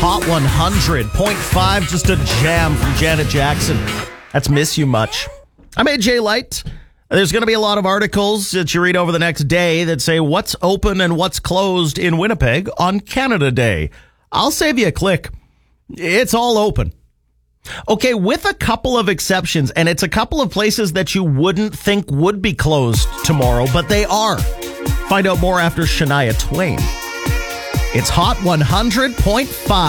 Hot 100.5, just a jam from Janet Jackson. That's Miss You Much. I'm AJ Light. There's going to be a lot of articles that you read over the next day that say what's open and what's closed in Winnipeg on Canada Day. I'll save you a click. It's all open. Okay, with a couple of exceptions, and it's a couple of places that you wouldn't think would be closed tomorrow, but they are. Find out more after Shania Twain. It's Hot 100.5.